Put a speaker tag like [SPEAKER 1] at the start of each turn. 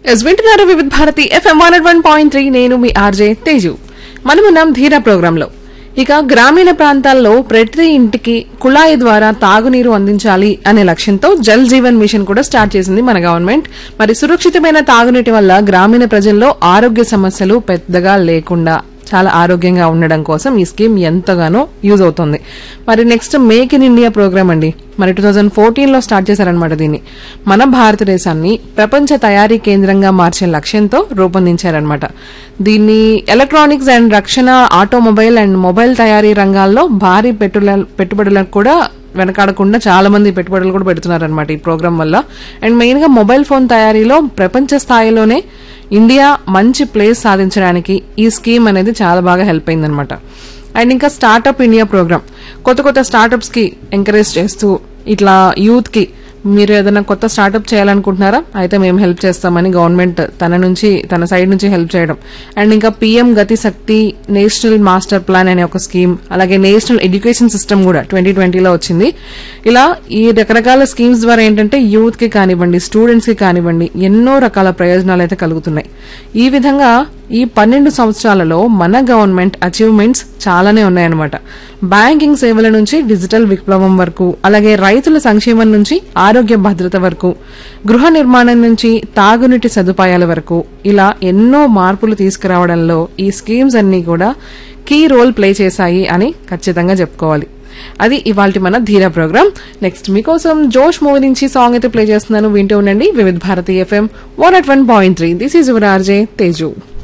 [SPEAKER 1] వింటున్నారు వివిధ భారతి FM 101.3. నేను మీ ఆర్జే తేజు. మనమున్నాం ధీరా ప్రోగ్రామ్ లో. ఇక గ్రామీణ ప్రాంతాల్లో ప్రతి ఇంటికి కుళాయి ద్వారా తాగునీరు అందించాలి అనే లక్ష్యంతో జల్ జీవన్ మిషన్ కూడా స్టార్ట్ చేసింది మన గవర్నమెంట్. మరి సురక్షితమైన తాగునీటి వల్ల గ్రామీణ ప్రజల్లో ఆరోగ్య సమస్యలు పెద్దగా లేకుండా చాలా ఆరోగ్యంగా ఉండడం కోసం ఈ స్కీమ్ ఎంతగానో యూజ్ అవుతుంది. మరి next make in India programme అండి. మరి 2014లో స్టార్ట్ చేశారనమాట. దీన్ని మన భారతదేశాన్ని ప్రపంచ తయారీ కేంద్రంగా మార్చే లక్ష్యంతో రూపొందించారనమాట. దీన్ని ఎలక్ట్రానిక్స్ అండ్ రక్షణ, ఆటోమొబైల్ అండ్ మొబైల్ తయారీ రంగాల్లో భారీ పెట్టుబడులకు కూడా వెనకాడకుండా చాలా మంది పెట్టుబడులు కూడా పెడుతున్నారనమాట ఈ ప్రోగ్రామ్ వల్ల. అండ్ మెయిన్ గా మొబైల్ ఫోన్ తయారీలో ప్రపంచ స్థాయిలోనే ఇండియా మంచి ప్లేస్ సాధించడానికి ఈ స్కీమ్ అనేది చాలా బాగా హెల్ప్ అయిందనమాట. అండ్ ఇంకా స్టార్ట్అప్ ఇండియా ప్రోగ్రామ్ కొత్త కొత్త స్టార్ట్అప్స్ కి ఎంకరేజ్ చేస్తూ ఇట్లా యూత్ కి మీరు ఏదైనా కొత్త స్టార్ట్అప్ చేయాలనుకుంటున్నారా అయితే మేము హెల్ప్ చేస్తామని గవర్నమెంట్ తన సైడ్ నుంచి హెల్ప్ చేయడం. అండ్ ఇంకా PM గతి శక్తి నేషనల్ మాస్టర్ ప్లాన్ అనే ఒక స్కీమ్, అలాగే నేషనల్ ఎడ్యుకేషన్ సిస్టమ్ కూడా 2020లో వచ్చింది. ఇలా ఈ రకరకాల స్కీమ్స్ ద్వారా ఏంటంటే యూత్ కి కానివ్వండి, స్టూడెంట్స్ కి కానివ్వండి ఎన్నో రకాల ప్రయోజనాలు అయితే కలుగుతున్నాయి. ఈ విధంగా ఈ 12 సంవత్సరాలలో మన గవర్నమెంట్ అచీవ్మెంట్స్ చాలానే ఉన్నాయన్నమాట. బ్యాంకింగ్ సేవల నుంచి డిజిటల్ విప్లవం వరకు, అలాగే రైతుల సంక్షేమం నుంచి ఆరోగ్య భద్రత వరకు, గృహ నిర్మాణం నుంచి తాగునీటి సదుపాయాల వరకు ఇలా ఎన్నో మార్పులు తీసుకురావడంలో ఈ స్కీమ్స్ అన్ని కూడా కీ రోల్ ప్లే చేశాయి అని ఖచ్చితంగా చెప్పుకోవాలి. అది ఇవాల్టి మన ధీరా ప్రోగ్రామ్. నెక్స్ట్ మీకోసం జోష్ మూవీ నుంచి సాంగ్ అయితే ప్లే చేస్తున్నాను, వింటూ ఉండండి వివిధ Bharati FM 101.3. This is your RJ Teju.